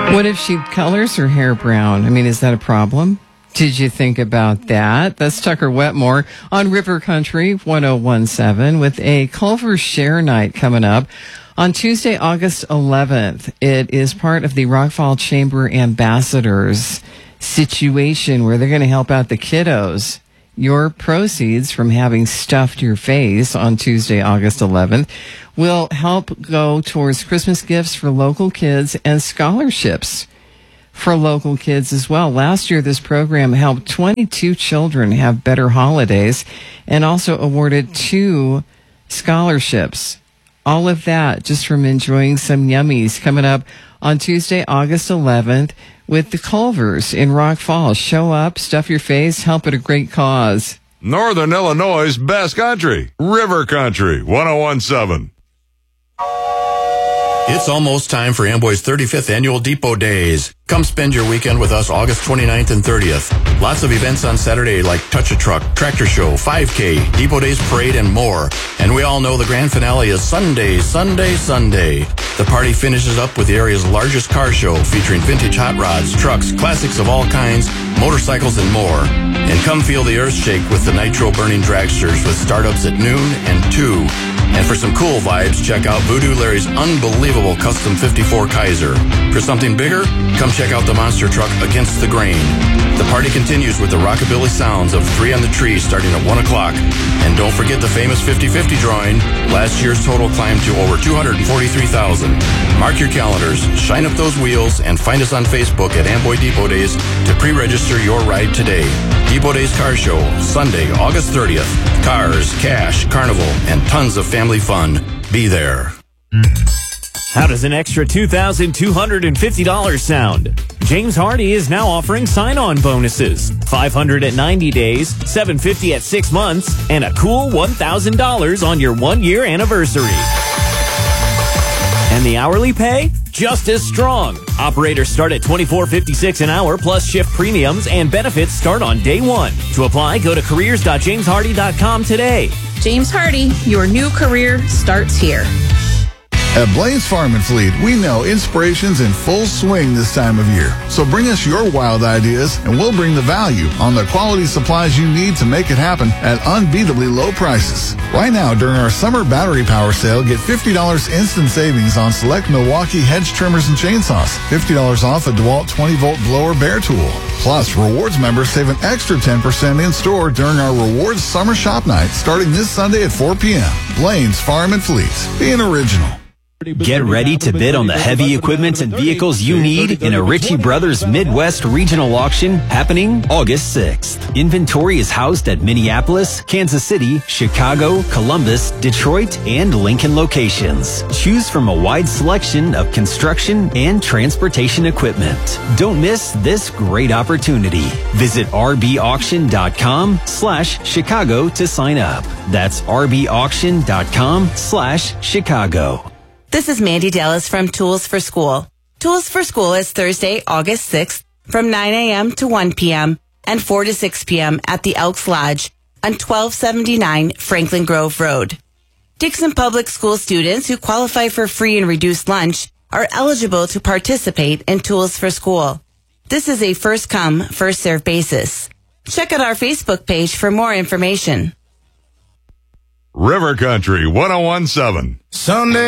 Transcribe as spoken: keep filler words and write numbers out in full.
What if she colors her hair brown? I mean, is that a problem? Did you think about that? That's Tucker Wetmore on River Country one oh one seven with a Culver Share Night coming up on Tuesday, August eleventh. It is part of the Rockfall Chamber Ambassadors situation where they're going to help out the kiddos. Your proceeds from having stuffed your face on Tuesday, August eleventh will help go towards Christmas gifts for local kids and scholarships for local kids as well. Last year, this program helped twenty-two children have better holidays and also awarded two scholarships. All of that just from enjoying some yummies coming up on Tuesday, August eleventh with the Culvers in Rock Falls. Show up, stuff your face, help at a great cause. Northern Illinois' best country, River Country one oh one seven. It's almost time for Amboy's thirty-fifth Annual Depot Days. Come spend your weekend with us August twenty-ninth and thirtieth. Lots of events on Saturday like Touch a Truck, Tractor Show, five K, Depot Days Parade, and more. And we all know the grand finale is Sunday, Sunday, Sunday. The party finishes up with the area's largest car show featuring vintage hot rods, trucks, classics of all kinds, motorcycles, and more. And come feel the earth shake with the nitro-burning dragsters with startups at noon and two. And for some cool vibes, check out Voodoo Larry's unbelievable custom fifty-four Kaiser. For something bigger, come check out the monster truck Against the Grain. The party continues with the rockabilly sounds of Three on the Tree starting at one o'clock. And don't forget the famous fifty-fifty drawing. Last year's total climbed to over two hundred forty-three thousand. Mark your calendars, shine up those wheels, and find us on Facebook at Amboy Depot Days to pre-register your ride today. Depot Days Car Show, Sunday, August thirtieth. Cars, cash, carnival, and tons of family fun. Be there. How does an extra two thousand two hundred fifty dollars sound? James Hardy is now offering sign-on bonuses. five hundred dollars at ninety days, seven hundred fifty dollars at six months, and a cool one thousand dollars on your one-year anniversary. And the hourly pay? Just as strong. Operators start at twenty-four fifty-six an hour, plus shift premiums, and benefits start on day one. To apply, go to careers dot james hardy dot com today. James Hardy, your new career starts here. At Blaine's Farm and Fleet, we know inspiration's in full swing this time of year. So bring us your wild ideas, and we'll bring the value on the quality supplies you need to make it happen at unbeatably low prices. Right now, during our summer battery power sale, get fifty dollars instant savings on select Milwaukee hedge trimmers and chainsaws, fifty dollars off a DeWalt twenty volt blower bear tool. Plus, rewards members save an extra ten percent in-store during our rewards summer shop night starting this Sunday at four p.m. Blaine's Farm and Fleet. Being original. Get ready to bid on the heavy equipment and vehicles you need in a Ritchie Brothers Midwest Regional Auction happening August sixth. Inventory is housed at Minneapolis, Kansas City, Chicago, Columbus, Detroit, and Lincoln locations. Choose from a wide selection of construction and transportation equipment. Don't miss this great opportunity. Visit rbauction.com slash Chicago to sign up. That's rbauction.com slash Chicago. This is Mandy Dallas from Tools for School. Tools for School is Thursday, August sixth from nine a.m. to one p.m. and four to six p.m. at the Elks Lodge on twelve seventy-nine Franklin Grove Road. Dixon Public School students who qualify for free and reduced lunch are eligible to participate in Tools for School. This is a first-come, first-served basis. Check out our Facebook page for more information. River Country one oh one seven. Sunday.